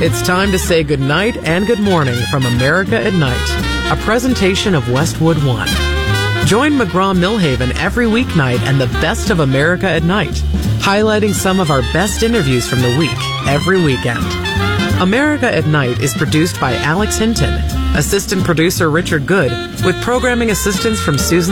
It's time to say good night and good morning from America at Night, a presentation of Westwood One. Join McGraw-Milhaven every weeknight and the best of America at Night, highlighting some of our best interviews from the week every weekend. America at Night is produced by Alex Hinton, assistant producer Richard Good, with programming assistance from Susan